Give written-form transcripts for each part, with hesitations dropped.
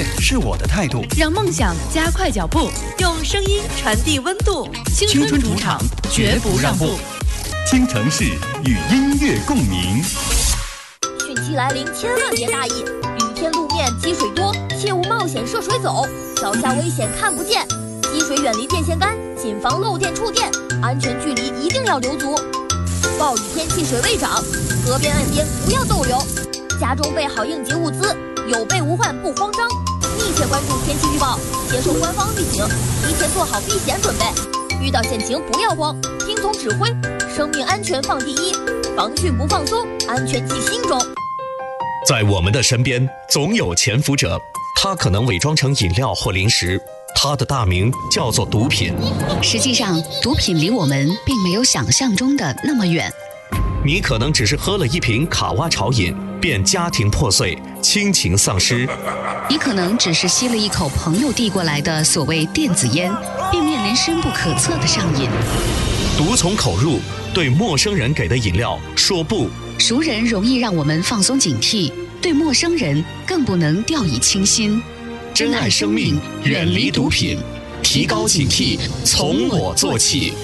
乐是我的态度， 让梦想加快脚步，用声音传递温度。 青春主场，绝不让步。 京城市与音乐共鸣。 汛期来临，千万别大意。雨天路面积水多，切勿冒险涉水走。脚下危险看不见，积水远离电线杆，谨防漏电触电。安全距离一定要留足。暴雨天气水位涨，河边岸边不要逗留。家中备好应急物资，有备无患不慌张。密切关注天气预报，接受官方预警，提前做好避险准备。遇到险情不要慌，听从指挥，生命安全放第一，防汛不放松，安全记心中。 在我们的身边总有潜伏者，他可能伪装成饮料或零食，他的大名叫做毒品。 实际上，毒品离我们并没有想象中的那么远。 你可能只是喝了一瓶卡哇潮饮，便家庭破碎，亲情丧失。 你可能只是吸了一口朋友递过来的所谓电子烟，便面临深不可测的上瘾。 毒从口入，对陌生人给的饮料说不。 熟人容易让我们放松警惕，对陌生人更不能掉以轻心。 珍爱生命，远离毒品，提高警惕，从我做起。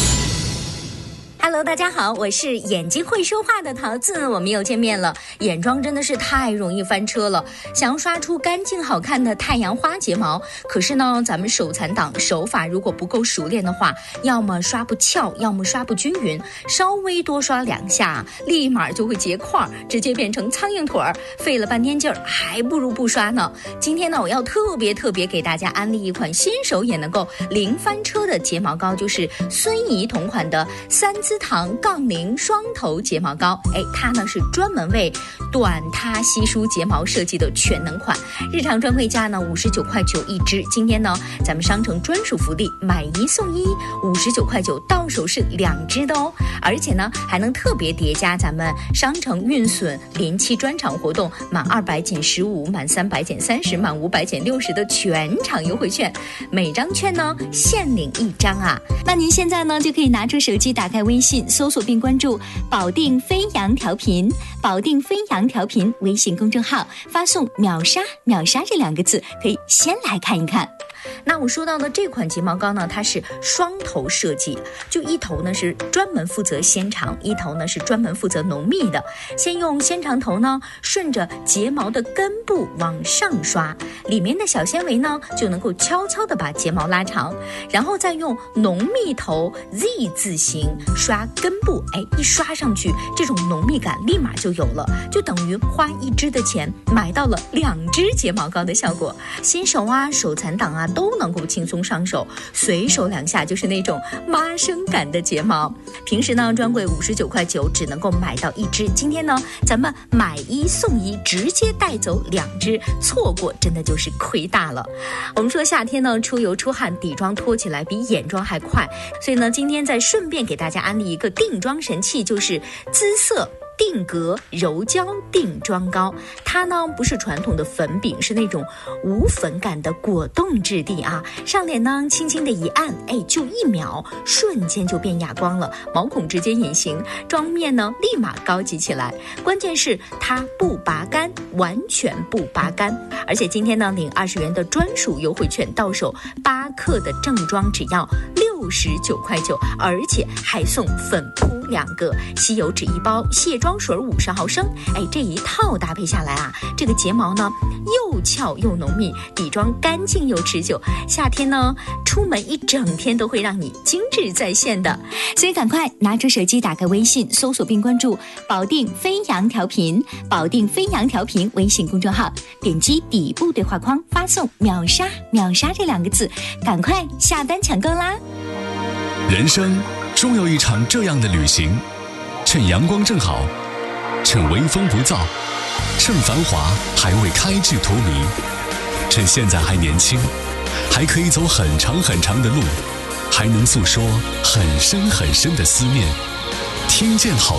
Hello， 大家好，我是眼睛会说话的桃子，我们又见面了。眼妆真的是太容易翻车了，想要刷出干净好看的太阳花睫毛，可是呢，咱们手残党手法如果不够熟练的话，要么刷不翘，要么刷不均匀，稍微多刷2下，立马就会结块，直接变成苍蝇腿儿，费了半天劲儿，还不如不刷呢。今天呢，我要特别给大家安利一款新手也能够零翻车的睫毛膏，就是孙怡同款的3姿堂杠铃双头睫毛膏。它呢是专门为短塌稀疏睫毛设计的全能款，日常专柜价呢59.9块一支，今天呢咱们商城专属福利，买1送1，59.9块到手是2支的哦。而且呢还能特别叠加咱们商城运损临期专场活动，满200减15，满300减30，满500减60的全场优惠券，每张券呢限领1张啊。那您现在呢就可以拿出手机，打开微信，搜索并关注保定飞扬调频，保定飞扬调频微信公众号，发送秒杀这2个字，可以先来看一看。那我说到的这款睫毛膏呢，它是双头设计，就一头呢是专门负责纤长，一头呢是专门负责浓密的。先用纤长头呢，顺着睫毛的根部往上刷，里面的小纤维呢就能够悄悄地把睫毛拉长，然后再用浓密头 Z 字形刷根部，一刷上去，这种浓密感立马就有了，就等于花1支的钱买到了2支睫毛膏的效果。新手啊，手残党啊，都能够轻松上手，随手2下就是那种妈生感的睫毛。平时呢专柜59.9块只能够买到1支，今天呢咱们买1送1，直接带走2支，错过真的就是亏大了。我们说夏天呢出油出汗，底妆脱起来比眼妆还快，所以呢今天再顺便给大家安利一个定妆神器，就是姿色定格柔胶定妆膏。它呢不是传统的粉饼，是那种无粉感的果冻质地啊，上脸呢轻轻的一按，就1秒，瞬间就变哑光了，毛孔直接隐形，妆面呢立马高级起来。关键是它不拔干，完全不拔干。而且今天呢领20元的专属优惠券，到手8克的正装只要69.9块，而且还送粉扑2个，吸油纸1包，卸妆水50毫升。这一套搭配下来啊，这个睫毛呢又翘又浓密，底妆干净又持久，夏天呢出门一整天都会让你精致在线的。所以赶快拿出手机，打开微信，搜索并关注保定飞扬调频，保定飞扬调频微信公众号，点击底部对话框，发送秒杀这2个字，赶快下单抢购啦。 人生终有一场这样的旅行，趁阳光正好，趁微风不燥，趁繁华还未开至荼蘼，趁现在还年轻，还可以走很长的路，还能诉说很深的思念。听见好